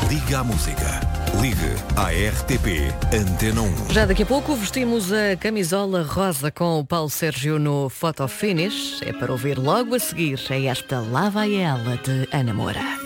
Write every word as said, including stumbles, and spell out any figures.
Liga à música. Ligue à R T P Antena um. Já daqui a pouco vestimos a camisola rosa com o Paulo Sérgio no Photo Finish. É para ouvir logo a seguir a esta Lá Vai Ela de Ana Moura.